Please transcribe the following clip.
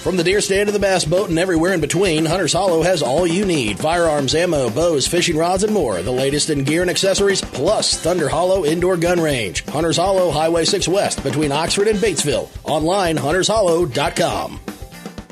From the deer stand to the bass boat and everywhere in between, Hunter's Hollow has all you need. Firearms, ammo, bows, fishing rods, and more. The latest in gear and accessories, plus Thunder Hollow Indoor Gun Range. Hunters Hollow, Highway 6 West, between Oxford and Batesville. Online, huntershollow.com.